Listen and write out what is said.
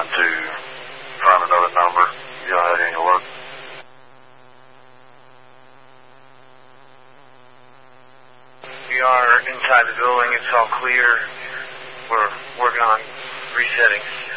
trying to find another number. You don't have any luck? We are inside the building. It's all clear. We're working on resetting.